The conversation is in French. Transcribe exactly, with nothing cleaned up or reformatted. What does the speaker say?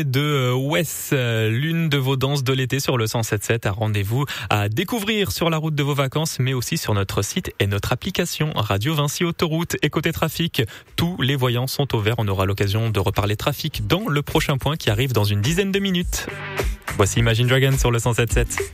de Wes, l'une de vos danses de l'été sur le cent sept sept. Un rendez-vous à découvrir sur la route de vos vacances, mais aussi sur notre site et notre application Radio Vinci Autoroute. Et côté trafic, tous les voyants sont au vert. On aura l'occasion de reparler trafic dans le prochain point qui arrive dans une dizaine de minutes. Voici Imagine Dragons sur le cent sept sept.